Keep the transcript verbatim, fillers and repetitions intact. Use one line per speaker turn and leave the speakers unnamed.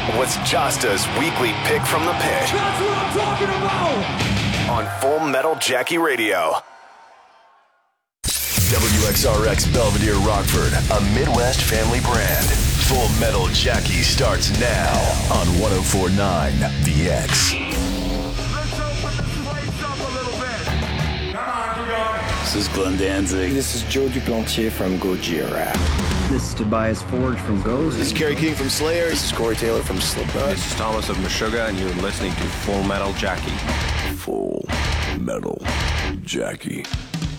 was Josta's weekly pick from the pit.
That's what I'm talking about!
On Full Metal Jackie Radio. W X R X Belvedere Rockford, a Midwest family brand. Full Metal Jackie starts now on one oh four point nine The X.
This is Glenn Danzig.
This is Joe Duplantier from Gojira.
This is Tobias Forge from Goes.
This is Kerry King from Slayer.
This is Corey Taylor from Slipknot.
This is Thomas of Meshuggah, and you're listening to Full Metal Jackie.
Full Metal Jackie.